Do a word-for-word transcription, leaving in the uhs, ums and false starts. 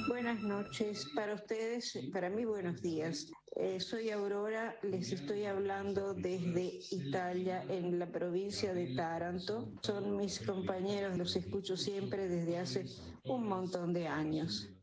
Buenas noches para ustedes, para mí buenos días. Eh, soy Aurora, les estoy hablando desde Italia, en la provincia de Taranto. Son mis compañeros, los escucho siempre desde hace un montón de años.